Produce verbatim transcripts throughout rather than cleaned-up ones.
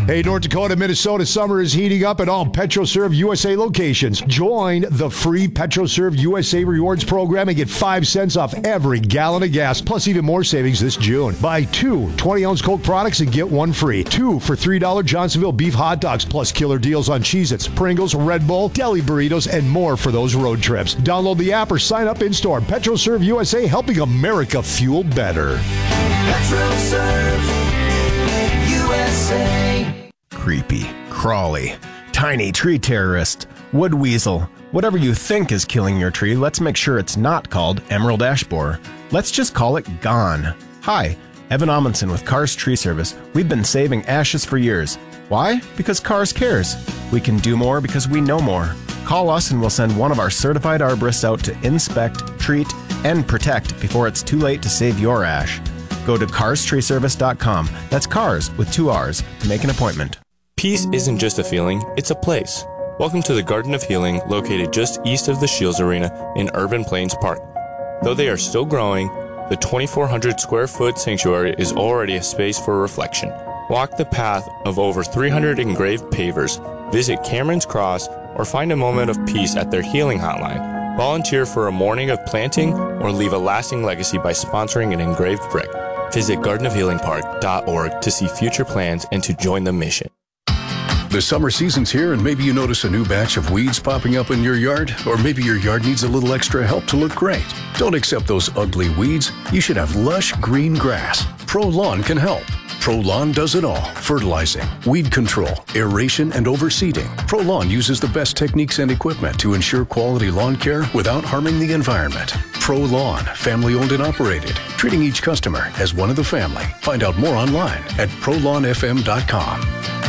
Hey, North Dakota, Minnesota, summer is heating up at all PetroServe U S A locations. Join the free PetroServe U S A Rewards program and get five cents off every gallon of gas, plus even more savings this June. Buy two twenty-ounce Coke products and get one free. Two for three dollars Johnsonville beef hot dogs, plus killer deals on Cheez-Its, Pringles, Red Bull, deli burritos, and more for those road trips. Download the app or sign up in-store. PetroServe U S A, helping America fuel better. PetroServe U S A. Creepy, crawly, tiny tree terrorist, wood weasel, whatever you think is killing your tree, let's make sure it's not called emerald ash borer. Let's just call it gone. Hi, Evan Amundsen with Cars Tree Service. We've been saving ashes for years. Why? Because Cars cares. We can do more because we know more. Call us and we'll send one of our certified arborists out to inspect, treat, and protect before it's too late to save your ash. Go to cars tree service dot com. That's cars with two R's to make an appointment. Peace isn't just a feeling, it's a place. Welcome to the Garden of Healing, located just east of the Shields Arena in Urban Plains Park. Though they are still growing, the twenty-four hundred square foot sanctuary is already a space for reflection. Walk the path of over three hundred engraved pavers, visit Cameron's Cross, or find a moment of peace at their healing hotline. Volunteer for a morning of planting or leave a lasting legacy by sponsoring an engraved brick. Visit garden of healing park dot org to see future plans and to join the mission. The summer season's here, and maybe you notice a new batch of weeds popping up in your yard, or maybe your yard needs a little extra help to look great. Don't accept those ugly weeds. You should have lush green grass. Pro Lawn can help. Pro Lawn does it all: fertilizing, weed control, aeration, and overseeding. Pro Lawn uses the best techniques and equipment to ensure quality lawn care without harming the environment. Pro Lawn, family owned and operated, treating each customer as one of the family. Find out more online at pro lawn f m dot com.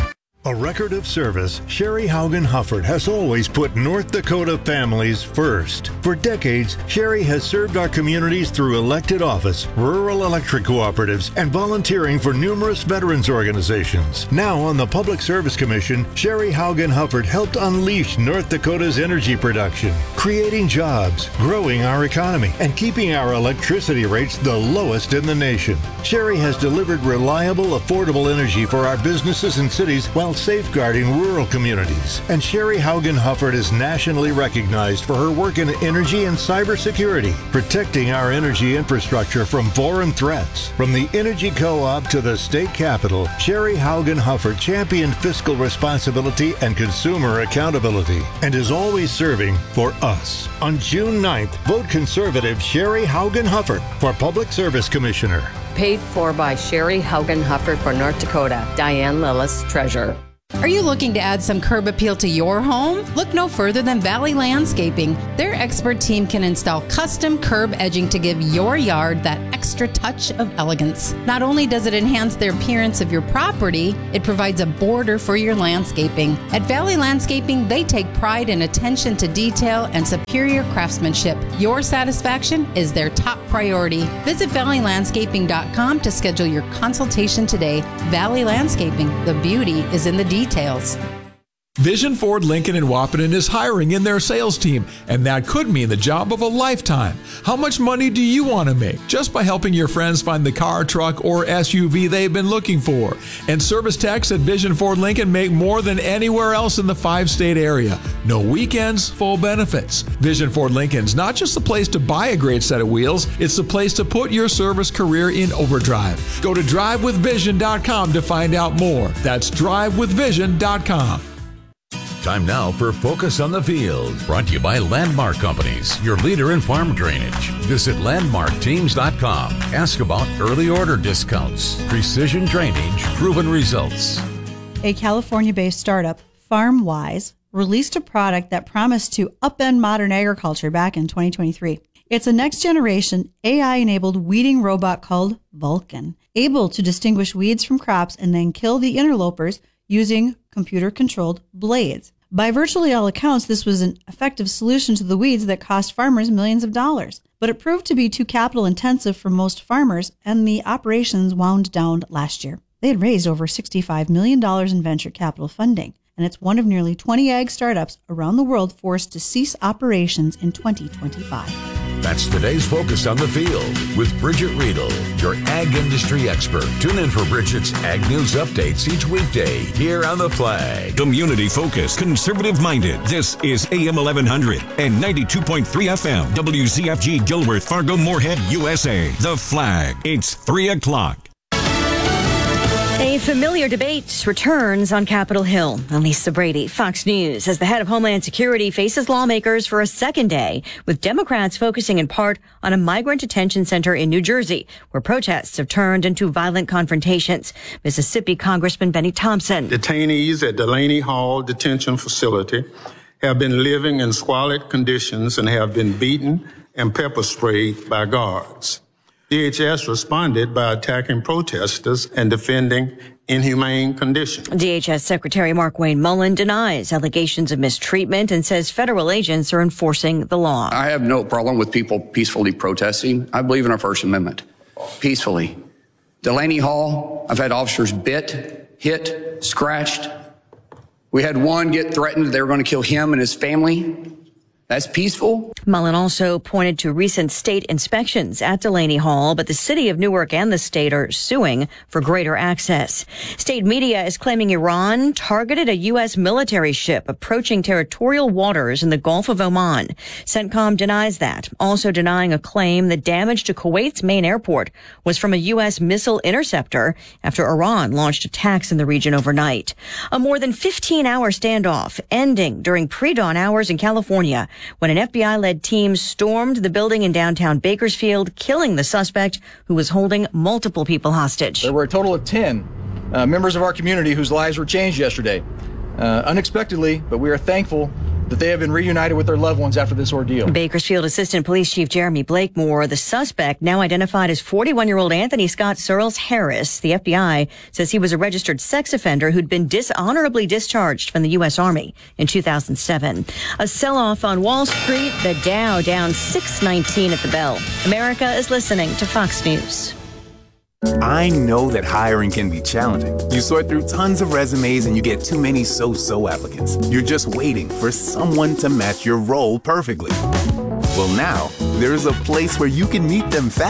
A record of service, Sherry Haugen Hufford has always put North Dakota families first. For decades, Sherry has served our communities through elected office, rural electric cooperatives, and volunteering for numerous veterans organizations. Now on the Public Service Commission, Sherry Haugen Hufford helped unleash North Dakota's energy production, creating jobs, growing our economy, and keeping our electricity rates the lowest in the nation. Sherry has delivered reliable, affordable energy for our businesses and cities while safeguarding rural communities. And Sherry Haugen Hufford is nationally recognized for her work in energy and cybersecurity, protecting our energy infrastructure from foreign threats. From the Energy Co-op to the state capitol, Sherry Haugen Hufford championed fiscal responsibility and consumer accountability, and is always serving for us. On June ninth, vote conservative Sherry Haugen Hufford for Public Service Commissioner. Paid for by Sherry Haugen Hufford for North Dakota. Diane Lillis, Treasurer. Are you looking to add some curb appeal to your home? Look no further than Valley Landscaping. Their expert team can install custom curb edging to give your yard that extra touch of elegance. Not only does it enhance the appearance of your property, it provides a border for your landscaping. At Valley Landscaping, they take pride in attention to detail and superior craftsmanship. Your satisfaction is their top priority. Visit valley landscaping dot com to schedule your consultation today. Valley Landscaping, the beauty is in the details. Details. Vision Ford Lincoln in Wahpeton is hiring in their sales team, and that could mean the job of a lifetime. How much money do you want to make just by helping your friends find the car, truck, or S U V they've been looking for? And service techs at Vision Ford Lincoln make more than anywhere else in the five-state area. No weekends, full benefits. Vision Ford Lincoln's not just the place to buy a great set of wheels, it's the place to put your service career in overdrive. Go to drive with vision dot com to find out more. That's drive with vision dot com. Time now for Focus on the Field, brought to you by Landmark Companies, your leader in farm drainage. Visit landmark teams dot com. Ask about early order discounts, precision drainage, proven results. A California-based startup, FarmWise, released a product that promised to upend modern agriculture back in twenty twenty-three. It's a next-generation A I-enabled weeding robot called Vulcan, able to distinguish weeds from crops and then kill the interlopers using computer-controlled blades. By virtually all accounts, this was an effective solution to the weeds that cost farmers millions of dollars. But it proved to be too capital-intensive for most farmers, and the operations wound down last year. They had raised over sixty-five million dollars in venture capital funding, and it's one of nearly twenty ag startups around the world forced to cease operations in twenty twenty-five. That's today's Focus on the Field with Bridget Riedel, your ag industry expert. Tune in for Bridget's Ag News updates each weekday here on The Flag. Community focused, conservative minded. This is A M eleven hundred and ninety-two point three F M. W Z F G Gilworth, Fargo, Moorhead, U S A. The Flag. It's three o'clock. A familiar debate returns on Capitol Hill. Lisa Brady, Fox News, as the head of Homeland Security faces lawmakers for a second day, with Democrats focusing in part on a migrant detention center in New Jersey, where protests have turned into violent confrontations. Mississippi Congressman Benny Thompson. Detainees at Delaney Hall Detention Facility have been living in squalid conditions and have been beaten and pepper sprayed by guards. D H S responded by attacking protesters and defending inhumane conditions. D H S Secretary Mark Wayne Mullen denies allegations of mistreatment and says federal agents are enforcing the law. I have no problem with people peacefully protesting. I believe in our First Amendment. Peacefully. Delaney Hall, I've had officers bit, hit, scratched. We had one get threatened they were going to kill him and his family. That's peaceful. Mullen also pointed to recent state inspections at Delaney Hall, but the city of Newark and the state are suing for greater access. State media is claiming Iran targeted a U S military ship approaching territorial waters in the Gulf of Oman. CENTCOM denies that, also denying a claim that damage to Kuwait's main airport was from a U S missile interceptor after Iran launched attacks in the region overnight. A more than fifteen hour standoff ending during pre-dawn hours in California, when an F B I-led team stormed the building in downtown Bakersfield, killing the suspect who was holding multiple people hostage. There were a total of ten uh, members of our community whose lives were changed yesterday. Uh, unexpectedly, but we are thankful that they have been reunited with their loved ones after this ordeal. Bakersfield Assistant Police Chief Jeremy Blakemore, the suspect, now identified as forty-one-year-old Anthony Scott Searles Harris. The F B I says he was a registered sex offender who'd been dishonorably discharged from the U S Army in two thousand seven. A sell-off on Wall Street, the Dow down six nineteen at the bell. America is listening to Fox News. I know that hiring can be challenging. You sort through tons of resumes and you get too many so-so applicants. You're just waiting for someone to match your role perfectly. Well, now, there's a place where you can meet them fast.